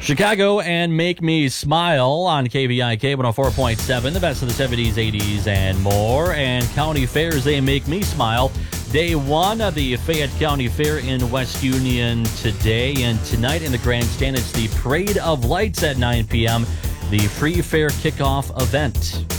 Chicago and Make Me Smile on KVIK 104.7, the best of the 70s, 80s, and more. And county fairs, they make me smile. Day one of the Fayette County Fair in West Union today. And tonight in the grandstand, it's the Parade of Lights at 9 p.m., the free fair kickoff event.